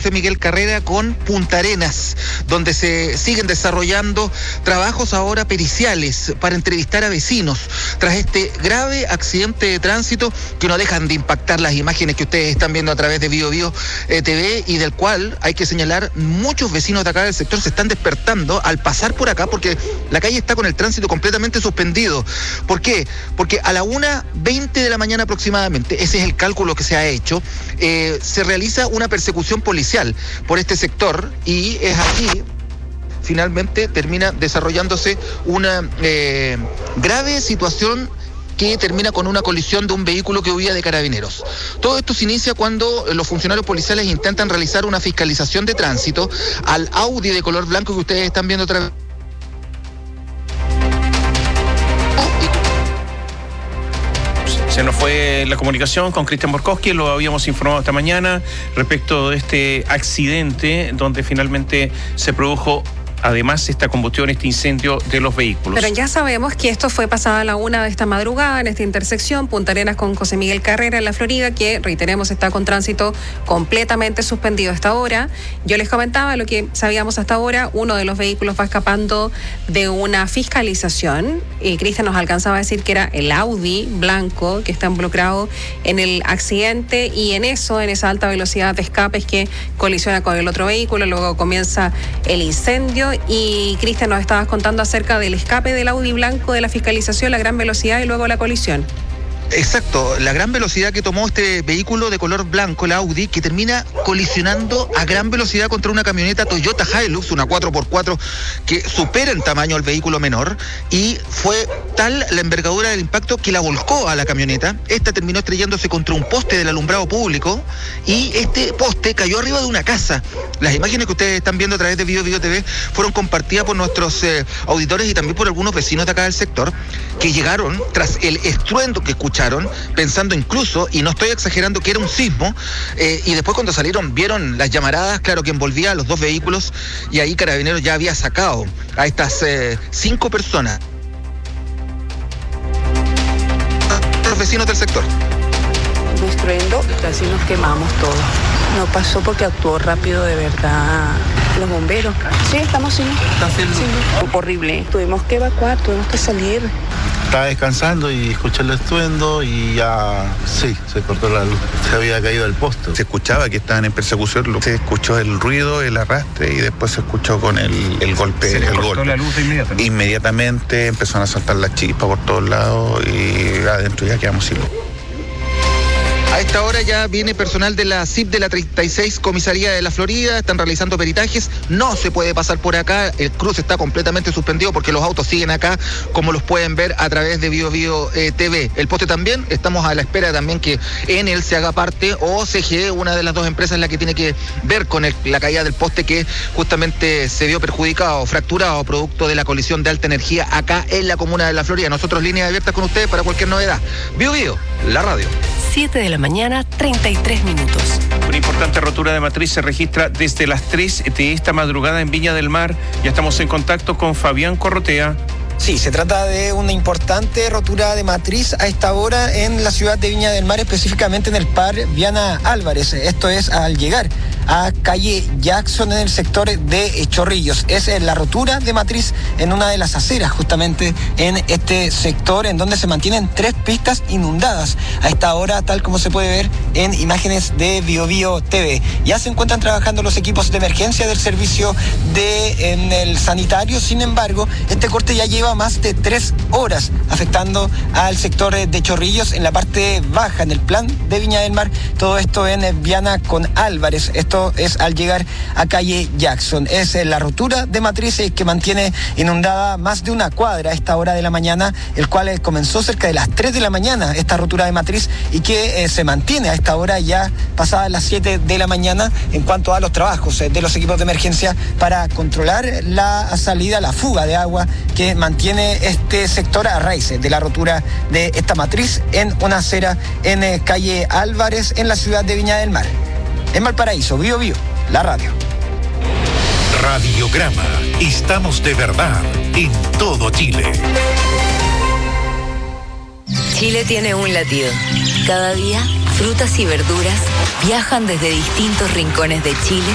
José Miguel Carrera con Punta Arenas, donde se siguen desarrollando trabajos ahora periciales para entrevistar a vecinos tras este grave accidente de tránsito que no dejan de impactar las imágenes que ustedes están viendo a través de BioBio TV, y del cual hay que señalar muchos vecinos de acá del sector se están despertando al pasar por acá porque la calle está con el tránsito completamente suspendido. ¿Por qué? Porque a la 1:20 de la mañana aproximadamente, ese es el cálculo que se ha hecho, se realiza una persecución policial por este sector, y es aquí finalmente termina desarrollándose una grave situación que termina con una colisión de un vehículo que huía de Carabineros. Todo esto se inicia cuando los funcionarios policiales intentan realizar una fiscalización de tránsito al Audi de color blanco que ustedes están viendo otra vez. Se nos fue la comunicación con Cristian Borkowski, lo habíamos informado esta mañana respecto de este accidente donde finalmente se produjo además esta combustión, este incendio de los vehículos. Pero ya sabemos que esto fue pasada la 1 de esta madrugada en esta intersección, Punta Arenas con José Miguel Carrera en la Florida, que reiteremos está con tránsito completamente suspendido hasta ahora. Yo les comentaba lo que sabíamos hasta ahora, uno de los vehículos va escapando de una fiscalización y Cristian nos alcanzaba a decir que era el Audi blanco que está involucrado en el accidente, y en esa alta velocidad de escape es que colisiona con el otro vehículo, luego comienza el incendio. Y Cristian, nos estabas contando acerca del escape del Audi blanco, de la fiscalización, la gran velocidad y luego la colisión. Exacto, la gran velocidad que tomó este vehículo de color blanco, el Audi, que termina colisionando a gran velocidad contra una camioneta Toyota Hilux, una 4x4 que supera en tamaño al vehículo menor, y fue tal la envergadura del impacto que la volcó a la camioneta. Esta terminó estrellándose contra un poste del alumbrado público y este poste cayó arriba de una casa. Las imágenes que ustedes están viendo a través de BioBio TV fueron compartidas por nuestros auditores y también por algunos vecinos de acá del sector que llegaron tras el estruendo que escucharon, pensando incluso, y no estoy exagerando, que era un sismo, y después cuando salieron vieron las llamaradas, claro, que envolvía a los dos vehículos, y ahí Carabineros ya había sacado a estas 5 personas. Los vecinos del sector. Un estruendo, casi nos quemamos todos. No pasó porque actuó rápido, de verdad, los bomberos. Sí, estamos sin luz. Horrible. Tuvimos que evacuar, tuvimos que salir. Estaba descansando y escuché el estruendo y ya, sí, se cortó la luz. Se había caído el poste. Se escuchaba que estaban en persecución, se escuchó el ruido, el arrastre, y después se escuchó con el golpe. Se cortó la luz inmediatamente. Inmediatamente empezaron a saltar las chispas por todos lados y adentro ya quedamos sin luz. A esta hora ya viene personal de la CIP de la 36 Comisaría de la Florida, están realizando peritajes, no se puede pasar por acá, el cruce está completamente suspendido porque los autos siguen acá, como los pueden ver a través de BioBio TV. El poste también, estamos a la espera también que Enel se haga parte, o CGE, una de las dos empresas la que tiene que ver con la caída del poste que justamente se vio perjudicado, fracturado, producto de la colisión de alta energía acá en la comuna de la Florida. Nosotros líneas abiertas con ustedes para cualquier novedad. BioBio, la radio. 7 de la mañana, 33 minutos. Una importante rotura de matriz se registra desde las 3 de esta madrugada en Viña del Mar. Ya estamos en contacto con Fabián Corrotea. Sí, se trata de una importante rotura de matriz a esta hora en la ciudad de Viña del Mar, específicamente en el par Viana Álvarez. Esto es al llegar a calle Jackson en el sector de Chorrillos. Es la rotura de matriz en una de las aceras, justamente en este sector, en donde se mantienen 3 pistas inundadas a esta hora, tal como se puede ver en imágenes de BioBio TV. Ya se encuentran trabajando los equipos de emergencia del servicio en el sanitario. Sin embargo, este corte ya lleva más de 3 horas afectando al sector de Chorrillos en la parte baja, en el plan de Viña del Mar. Todo esto en Viana con Álvarez. Esto es al llegar a calle Jackson. Es la rotura de matriz que mantiene inundada más de una cuadra a esta hora de la mañana, el cual comenzó cerca de las 3 de la mañana, esta rotura de matriz, y que se mantiene a esta hora ya pasadas las 7 de la mañana en cuanto a los trabajos de los equipos de emergencia para controlar la salida, la fuga de agua que mantiene este sector a raíz de la rotura de esta matriz en una acera en calle Álvarez en la ciudad de Viña del Mar. En Valparaíso, BioBio, la radio. Radiograma. Estamos de verdad en todo Chile. Chile tiene un latido. Cada día, frutas y verduras viajan desde distintos rincones de Chile